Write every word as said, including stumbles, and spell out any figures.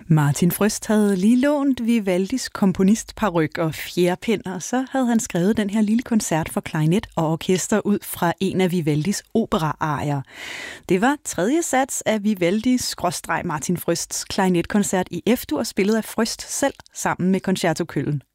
Martin Frøst havde lige lånt Vivaldis komponistparyk og fjerpind, og så havde han skrevet den her lille koncert for klarinet og orkester ud fra en af Vivaldis opera-arier. Det var tredje sats af Vivaldis-Martin Frøsts klarinetkoncert i F-dur, spillet af Frøst selv sammen med Concerto Köln.